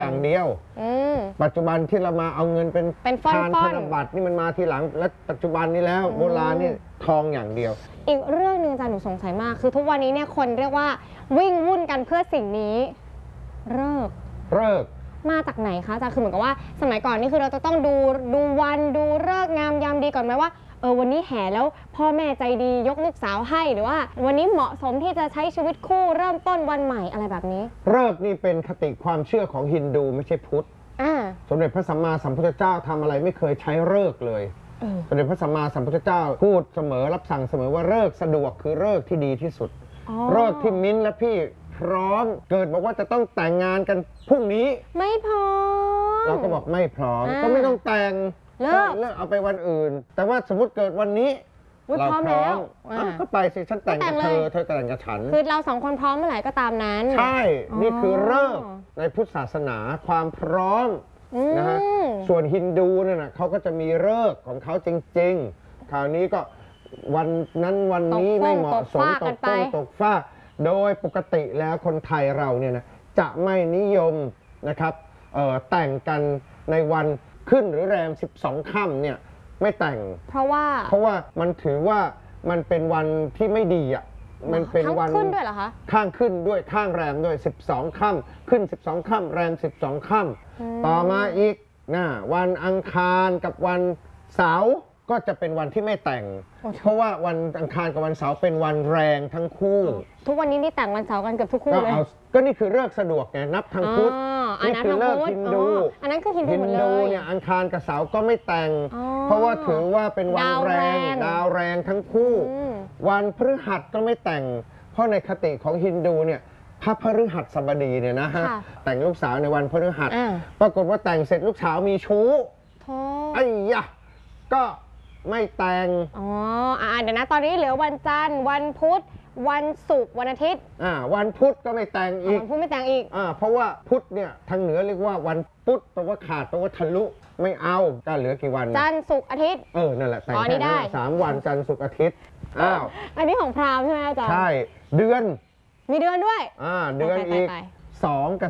อย่างเดียวปัจจุบันที่เรามาเอาเงินเป็นทานธนบัตรนี่มันมาทีหลังและปัจจุบันนี้แล้วโบราณนี่ทองอย่างเดียวอีกเรื่องหนึ่งอาจารย์หนูสงสัยมากคือทุกวันนี้เนี่ยคนเรียกว่าวิ่งวุ่นกันเพื่อสิ่งนี้เลิกมาจากไหนคะอาจารย์คือเหมือนกับว่าสมัยก่อนนี่คือเราจะต้องดูวันดูฤกษ์งามยามดีก่อนไหมว่าวันนี้แห่แล้วพ่อแม่ใจดียกลูกสาวให้หรือว่าวันนี้เหมาะสมที่จะใช้ชีวิตคู่เริ่มต้นวันใหม่อะไรแบบนี้ฤกษ์นี่เป็นคติความเชื่อของฮินดูไม่ใช่พุทธสมเด็จพระสัมมาสัมพุทธเจ้าทำอะไรไม่เคยใช้ฤกษ์เลยสมเด็จพระสัมมาสัมพุทธเจ้าพูดเสมอรับสั่งเสมอว่าฤกษ์สะดวกคือฤกษ์ที่ดีที่สุดฤกษ์ที่มิ้นและพี่พร้อมเกิดบอกว่าจะต้องแต่งงานกันพรุ่งนี้ไม่พร้อมเราก็บอกไม่พร้อมก็ไม่ต้องแต่งเลิกเอาไปวันอื่นแต่ว่าสมมติเกิดวันนี้เราพร้อมก็ไปสิฉันแต่งกับเธอแต่งกับฉันคือเราสองคนพร้อมเมื่อไหร่ก็ตามนั้นใช่นี่คือฤกษ์ในพุทธศาสนาความพร้อมนะฮะส่วนฮินดูเนี่ยนะเขาก็จะมีฤกษ์ของเขาจริงๆคราวนี้ก็วันนั้นวันนี้ไม่เหมาะสมตกฟ้าโดยปกติแล้วคนไทยเราเนี่ยนะจะไม่นิยมนะครับแต่งกันในวันขึ้นหรือแรม12 ค่ำเนี่ยไม่แต่งเพราะว่ามันถือว่ามันเป็นวันที่ไม่ดีอ่ะมันเป็นวันข้างขึ้นด้วยเหรอคะข้างขึ้นด้วยข้างแรมด้วย12 ค่ำขึ้น12 ค่ำแรม12 ค่ำต่อมาอีกวันอังคารกับวันเสาร์ก็จะเป็นวันที่ไม่แต่งเพราะว่าวันอังคารกับวันเสาร์เป็นวันแรงทั้งคู่ทุกวันนี้นี่แต่งวันเสาร์กันเกือบทุกคู่เลยก็นี่คือฤกษ์สะดวกไงนับทางพุทธนี่คือฤกษ์ฮินดูอันนั้นคือฮินดูเนี่ยอังคารกับเสาร์ก็ไม่แต่งเพราะว่าถือว่าเป็นวันแรงดาวแรงทั้งคู่วันพฤหัสก็ไม่แต่งเพราะในคติของฮินดูเนี่ยพระพฤหัสบดีเนี่ยนะฮะแต่งลูกสาวในวันพฤหัสปรากฏว่าแต่งเสร็จลูกสาวมีชู้ไอ้ยะก็ไม่แต่งเดี๋ยวนะตอนนี้เหลือวันจันทร์วันพุธวันศุกร์วันอาทิตย์วันพุธก็ไม่แต่งอีกวันพุธไม่แต่งอีกเพราะว่าพุธเนี่ยทางเหนือเรียกว่าวันพุธแปลว่าขาดแปลว่าทะลุไม่เอาก็เหลือกี่วันจันทร์ศุกร์อาทิตย์นั่นแหละแต่งแค่นั้น3 วันจันทร์ศุกร์อาทิตย์อันนี้ของพราหมณ์ใช่ไหมอาจารย์ใช่เดือนมีเดือนด้วยเดือนอีก2 กับ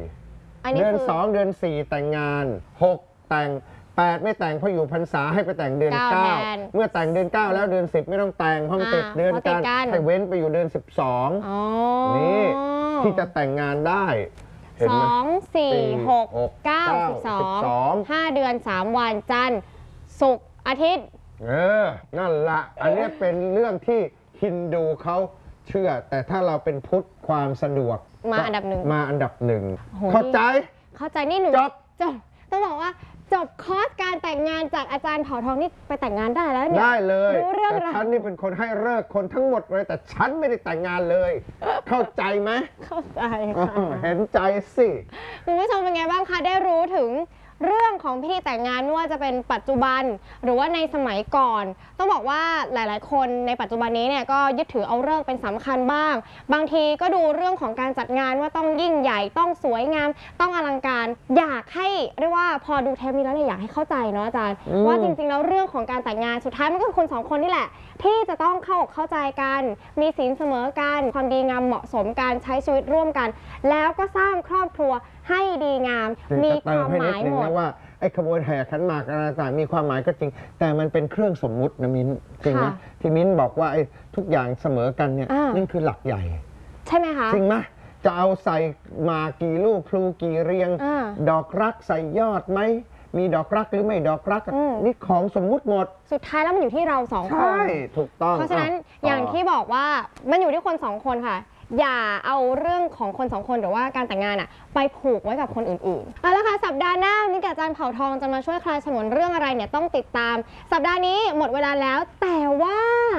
4เดือน 2 เดือน 4แต่งงาน6แต่ง8ไม่แต่งเพราะอยู่พรรษาให้ไปแต่งเดือน9เมื่อแต่งเดือน9แล้วเดือน10ไม่ต้องแต่งเพราะมันติดเดือนกันให้เว้นไปอยู่เดือน12นี่ที่จะแต่งงานได้ 2 4 6 9 12 5 เดือน3 วันจันทร์ศุกร์อาทิตย์นั่นละอันนี้เป็นเรื่องที่ฮินดูเขาเชื่อแต่ถ้าเราเป็นพุทธความสะดวกมาอันดับหนึ่งเข้าใจนี่หนูจบต้องบอกว่าจบคอร์สการแต่งงานจากอาจารย์เผ่าทองนี่ไปแต่งงานได้แล้วเนี่ยได้เลยแต่ฉันนี่เป็นคนให้เลิกคนทั้งหมดเลยแต่ฉันไม่ได้แต่งงานเลยเข้าใจไหมเข้าใจค่ะเห็นใจสิคุณผู้ชมเป็นไงบ้างคะได้รู้ถึงเรื่องของพิธีแต่งงานไม่ว่าจะเป็นปัจจุบันหรือว่าในสมัยก่อนต้องบอกว่าหลายๆคนในปัจจุบันนี้เนี่ยก็ยึดถือเอาฤกษ์เป็นสำคัญบ้างบางทีก็ดูเรื่องของการจัดงานว่าต้องยิ่งใหญ่ต้องสวยงามต้องอลังการอยากให้เรียกว่าพอดูเทปนี้แล้วเนี่ยอยากให้เข้าใจเนาะอาจารย์ว่าจริงๆแล้วเรื่องของการแต่งงานสุดท้ายมันก็คือคน2 คนนี่แหละที่จะต้องเข้าอกเข้าใจกันมีศีลเสมอกันความดีงามเหมาะสมการใช้ชีวิตร่วมกันแล้วก็สร้างครอบครัวให้ดีงามมีความหมายหมดว่าไอ้ขบวนแห่ขันหมากอะไรต่างมีความหมายก็จริงแต่มันเป็นเครื่องสมมุตินะมิ้นจริงไหมที่มิ้นบอกว่าไอ้ทุกอย่างเสมอกันเนี่ยนั่นคือหลักใหญ่ใช่ไหมคะจริงไหมจะเอาใส่มากี่ลูกพลูกี่เรียงดอกรักใส่ยอดไหมมีดอกรักหรือไม่ดอกรักนี่ของสมมุติหมดสุดท้ายแล้วมันอยู่ที่เรา2 คนใช่ถูกต้องเพราะฉะนั้นอย่างที่บอกว่ามันอยู่ที่คน2 คนค่ะอย่าเอาเรื่องของคน2 คนหรือว่าการแต่งงานไปผูกไว้กับคนอื่นๆเอาละค่ะสัปดาห์หน้ามิ้นกับอาจารย์เผ่าทองจะมาช่วยคลายฉนวนเรื่องอะไรเนี่ยต้องติดตามสัปดาห์นี้หมดเวลาแล้วแต่ว่า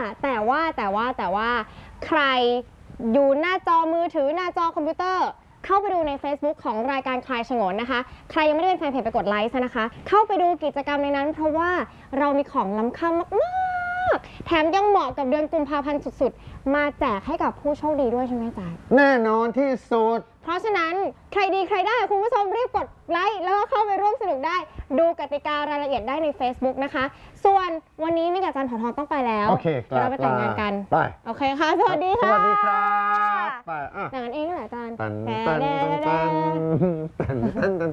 ใครอยู่หน้าจอมือถือหน้าจอคอมพิวเตอร์เข้าไปดูใน Facebook ของรายการคลายฉงนนะคะใครยังไม่ได้เป็นแฟนเพจไปกดไลค์ซะนะคะเข้าไปดูกิจกรรมในนั้นเพราะว่าเรามีของล้ำค่ามากๆแถมยังเหมาะกับเดือนกุมภาพันธ์สุดๆมาแจกให้กับผู้โชคดีด้วยใช่ไหมอาจารย์แน่นอนที่สุดเพราะฉะนั้นใครดีใครได้คุณผู้ชมรีบกดไลค์แล้วก็เข้าไปร่วมสนุกได้ดูกติการายละเอียดได้ใน Facebook นะคะส่วนวันนี้มิ้นกับอาจารย์เผ่าทองต้องไปแล้วโอเคเราไปแต่งงานกันไปโอเคค่ะสวัสดีค่ะสวัสดีครับแต่งงานเองเหรออาจารย์